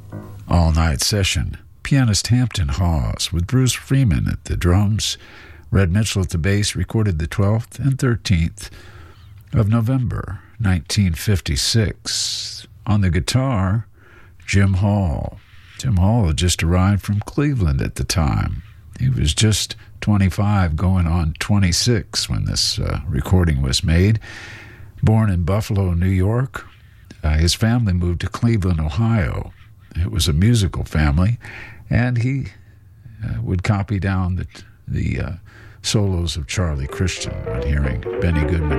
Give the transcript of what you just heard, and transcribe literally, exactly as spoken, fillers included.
all-night session. Pianist Hampton Hawes with Bruce Freeman at the drums, Red Mitchell at the bass, recorded the twelfth and thirteenth of November, nineteen fifty-six. On the guitar, Jim Hall. Jim Hall had just arrived from Cleveland at the time. He was just twenty-five, going on twenty-six when this uh, recording was made. Born in Buffalo, New York, uh, his family moved to Cleveland, Ohio. It was a musical family, and he uh, would copy down the, the uh, solos of Charlie Christian when hearing Benny Goodman